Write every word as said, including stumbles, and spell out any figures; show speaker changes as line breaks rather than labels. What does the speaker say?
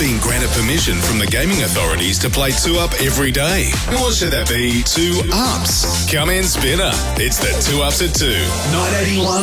been granted permission from the gaming authorities to play two up every day. Or should that be two ups? Come in, Spinner. It's the two ups at two. nine eighty-one